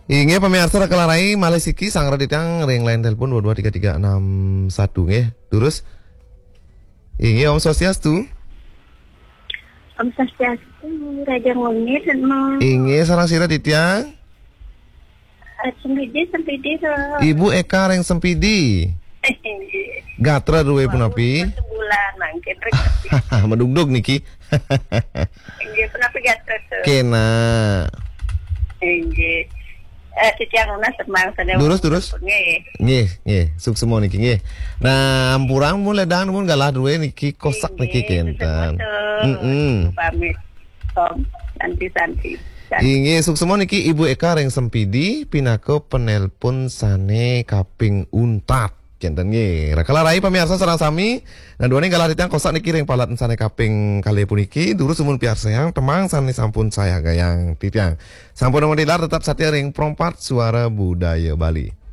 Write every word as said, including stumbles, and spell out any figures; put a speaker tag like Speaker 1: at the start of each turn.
Speaker 1: Inge pemirsa rekalarai Malesiki sang raditang ring lain telepon dua dua tiga tiga enam satu nggih. Terus Inge Om Swastiastu.
Speaker 2: Om Swastiastu Raja Mungir mau.
Speaker 1: Inge sarang sira Ditya.
Speaker 2: Sempidi sempidi
Speaker 1: Ibu Eka ring Sempidi. Gatra duwe punapi.
Speaker 2: Sebulan mangkin rek.
Speaker 1: Mendugdug niki.
Speaker 2: Nggih punapi gatra.
Speaker 1: Kena.
Speaker 2: Nggih. Eh, Titiang Lunas semang sadaya.
Speaker 1: Terus terus. Nggih, nggih, suk semua niki nggih. Nah, ampurang mun ledang mun galah duwe niki kosak niki kenten. Heeh.
Speaker 2: Pamit. Tom santi-santi.
Speaker 1: Inggih suk semua niki Ibu Eka ring Sempidi pinako penelpon sane kaping untat. Kenten nggih. Rakalarai pamirsa sareng sami. Nah duane galah ditang kosak niki ring palat sane kaping kali puniki durus sumun piarsa yang temang sane sampun saya gayang titiang. Sampun nomor dilar tetap satya ring prompat suara budaya Bali.